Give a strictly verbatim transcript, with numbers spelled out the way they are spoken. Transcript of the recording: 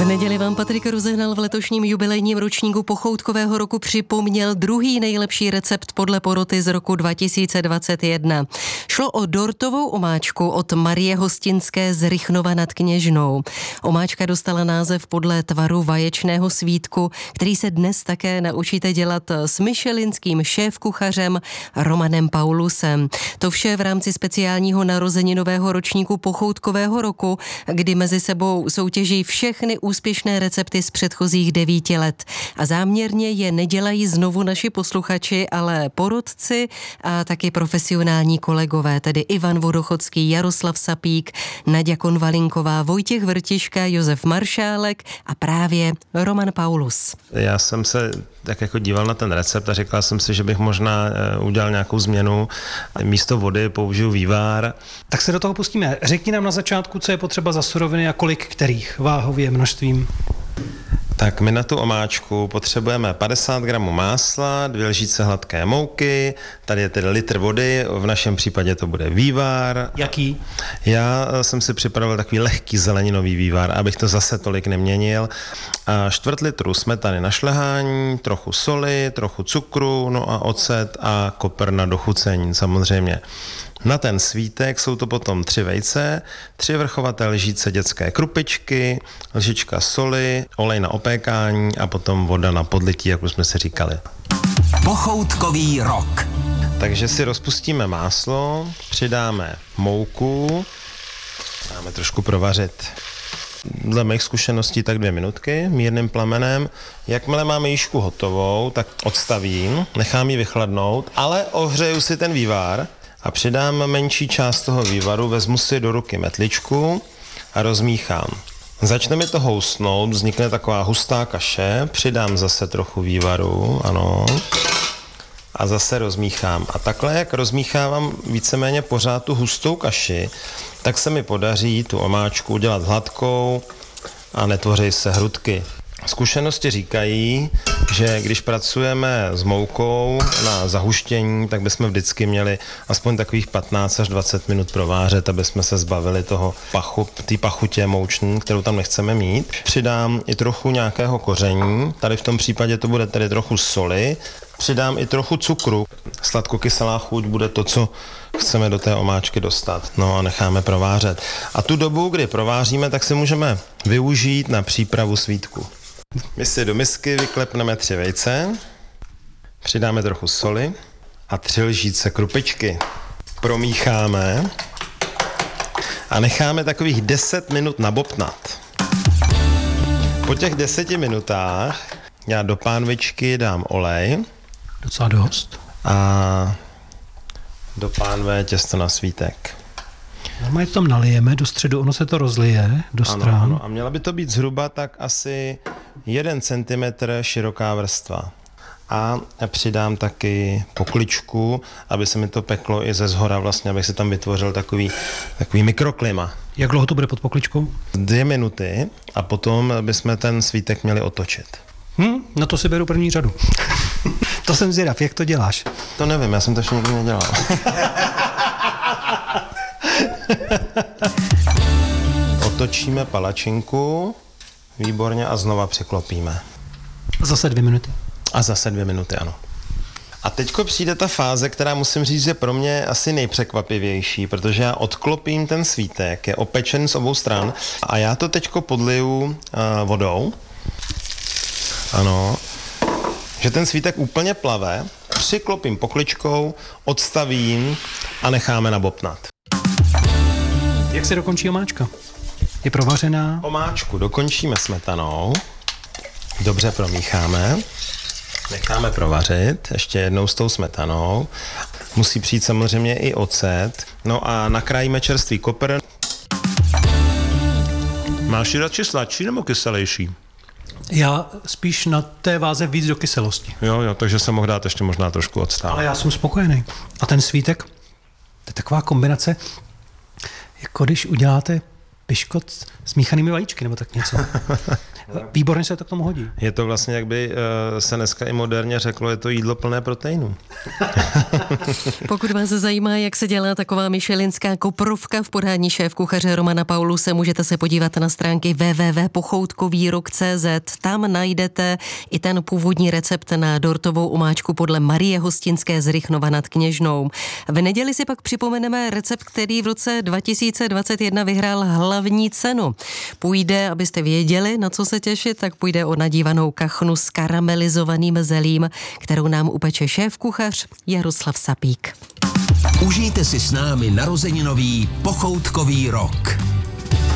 V neděli vám Patrik Rozehnal v letošním jubilejním ročníku pochoutkového roku připomněl druhý nejlepší recept podle poroty z roku dva tisíce dvacet jedna. Šlo o dortovou omáčku od Marie Hostinské z Rychnova nad Kněžnou. Omáčka dostala název podle tvaru vaječného svítku, který se dnes také naučíte dělat s michelinským šéfkuchařem Romanem Paulusem. To vše v rámci speciálního narozeninového ročníku pochoutkového roku, kdy mezi sebou soutěží všechny úspěšné recepty z předchozích devíti let. A záměrně je nedělají znovu naši posluchači, ale porodci a taky profesionální kolegové, tedy Ivan Vodochodský, Jaroslav Sapík, Naďa Konvalinková, Vojtěch Vrtiška, Josef Maršálek a právě Roman Paulus. Já jsem se tak jako díval na ten recept a říkal jsem si, že bych možná udělal nějakou změnu. Místo vody použiju vývar. Tak se do toho pustíme. Řekni nám na začátku, co je potřeba za suroviny a kolik kterých váhově množstvím. Tak my na tu omáčku potřebujeme padesát gramů másla, dvě lžíce hladké mouky, tady je tedy litr vody, v našem případě to bude vývar. Jaký? Já jsem si připravil takový lehký zeleninový vývar, abych to zase tolik neměnil. A čtvrt litru smetany na šlehání, trochu soli, trochu cukru, no a ocet a kopr na dochucení samozřejmě. Na ten svítek jsou to potom tři vejce, tři vrchovaté lžíce dětské krupičky, lžička soli, olej na opékání a potom voda na podlití, jak už jsme si říkali. Pochoutkový rok. Takže si rozpustíme máslo, přidáme mouku, dáme trošku provařit. Dle mých zkušeností tak dvě minutky mírným plamenem. Jakmile máme jížku hotovou, tak odstavím, nechám ji vychladnout, ale ohřeju si ten vývar a přidám menší část toho vývaru, vezmu si do ruky metličku a rozmíchám. Začne mi to housnout, vznikne taková hustá kaše, přidám zase trochu vývaru, ano, a zase rozmíchám. A takhle, jak rozmíchávám víceméně pořád tu hustou kaši, tak se mi podaří tu omáčku udělat hladkou a netvoří se hrudky. Zkušenosti říkají, že když pracujeme s moukou na zahuštění, tak bychom vždycky měli aspoň takových patnáct až dvacet minut provářet, aby jsme se zbavili toho pachu, té pachutě mouční, kterou tam nechceme mít. Přidám i trochu nějakého koření, tady v tom případě to bude tedy trochu soli, přidám i trochu cukru. Sladkokyselá chuť bude to, co chceme do té omáčky dostat. No a necháme provářet. A tu dobu, kdy prováříme, tak si můžeme využít na přípravu svítku. My si do misky vyklepneme tři vejce, přidáme trochu soli a tři lžíce krupičky. Promícháme a necháme takových deset minut nabobtnat. Po těch deseti minutách já do pánvičky dám olej. Docela dost. A do pánve těsto na svítek. Normálně to tam nalijeme do středu, ono se to rozlije do ano, stran. Ano. A měla by to být zhruba tak asi jeden centimetr široká vrstva. A přidám taky pokličku, aby se mi to peklo i ze zhora vlastně, abych si tam vytvořil takový, takový mikroklima. Jak dlouho to bude pod pokličkou? Dvě minuty a potom bychom ten svítek měli otočit. Hm, na to si beru první řadu. To jsem zvědav, jak to děláš? To nevím, já jsem to ještě nikdy nedělal. Otočíme palačinku, výborně a znova překlopíme. Zase dvě minuty. A zase dvě minuty, ano. A teďko přijde ta fáze, která musím říct, že pro mě asi nejpřekvapivější, protože já odklopím ten svítek, je opečen z obou stran a já to teďko podliju uh, vodou. Ano. Že ten svítek úplně plave, přiklopím pokličkou, odstavím a necháme nabobtnat. Jak se dokončí omáčka? Je provařená? Omáčku dokončíme smetanou, dobře promícháme, necháme provařit ještě jednou s tou smetanou. Musí přijít samozřejmě i ocet. No a nakrájíme čerstvý kopr. Máš ji radši sladší nebo kyselější? Já spíš na té váze víc do kyselosti. Jo, jo, takže se mohl dát ještě možná trošku octa. Ale já jsem spokojený. A ten svítek, to je taková kombinace, jako když uděláte piškot s míchanými vajíčky, nebo tak něco. Výborně se to k tomu hodí. Je to vlastně, jak by uh, se dneska i moderně řeklo, je to jídlo plné proteinů. Pokud vás zajímá, jak se dělá taková michelinská koprovka v podání šéfkuchaře Romana Pauluse, můžete se podívat na stránky w w w tečka pochoutkovýrok tečka c z. Tam najdete i ten původní recept na dortovou omáčku podle Marie Hostinské z Rychnova nad Kněžnou. V neděli si pak připomeneme recept, který v roce dva tisíce dvacet jedna vyhrál hlavní cenu. Půjde, abyste věděli, na co se těšit, tak půjde o nadívanou kachnu s karamelizovaným zelím, kterou nám upeče šéfkuchař Jaroslav Sapík. Užijte si s námi narozeninový pochoutkový rok.